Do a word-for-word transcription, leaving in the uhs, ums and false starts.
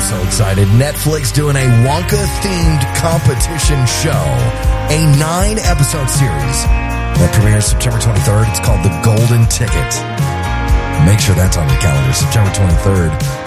so excited. Netflix doing a Wonka-themed competition show, a nine-episode series that premieres September twenty-third. It's called The Golden Ticket. Make sure that's on your calendar, September twenty-third.